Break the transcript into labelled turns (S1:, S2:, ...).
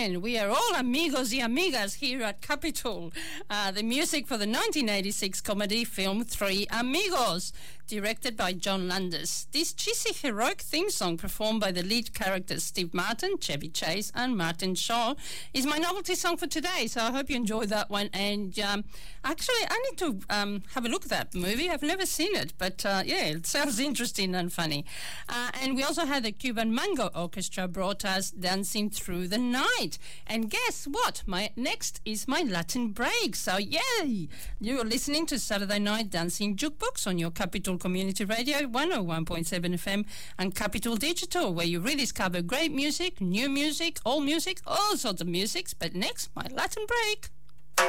S1: Latin. We are all amigos y amigas here at Capitol. The music for the 1986 comedy film Three Amigos, directed by John Landis. This cheesy heroic theme song performed by the lead characters Steve Martin, Chevy Chase and Martin Shaw is my novelty song for today, so I hope you enjoyed that one. And actually I need to have a look at that movie. I've never seen it, but yeah, it sounds interesting and funny. And we also had the Cuban Mango Orchestra brought us Dancing Through the Night. And guess what? Next is my Latin break. So yay! You're listening to Saturday Night Dancing Jukebox on your Capital Community Radio 101.7 FM and Capital Digital, where you rediscover great music, new music, all sorts of musics. But next, my Latin break.